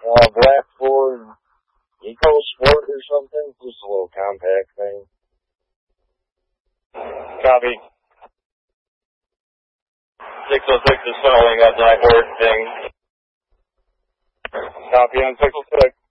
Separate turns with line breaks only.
Black Ford Eco Sport or something. Just a little compact thing.
Copy. 606 is following up Black Ford thing.
Copy on 606.